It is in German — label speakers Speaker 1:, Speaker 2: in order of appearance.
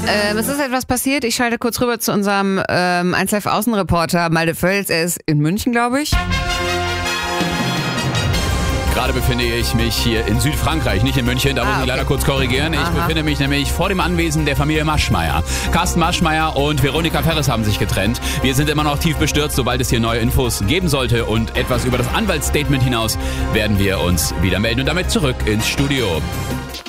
Speaker 1: Es ist etwas passiert. Ich schalte kurz rüber zu unserem 1Live-Außenreporter Malte Völz. Er ist in München, glaube ich.
Speaker 2: Gerade befinde ich mich hier in Südfrankreich, nicht in München, da muss ich leider kurz korrigieren. Ich befinde mich nämlich vor dem Anwesen der Familie Maschmeyer. Carsten Maschmeyer und Veronika Ferres haben sich getrennt. Wir sind immer noch tief bestürzt, sobald es hier neue Infos geben sollte. Und etwas über das Anwaltsstatement hinaus werden wir uns wieder melden. Und damit zurück ins Studio.